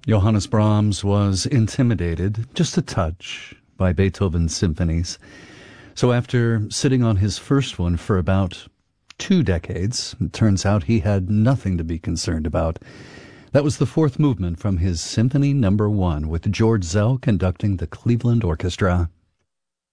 Johannes Brahms was intimidated, just a touch, by Beethoven's symphonies. So after sitting on his first one for about 2 decades, it turns out he had nothing to be concerned about. That was the fourth movement from his Symphony No. 1, with George Zell conducting the Cleveland Orchestra.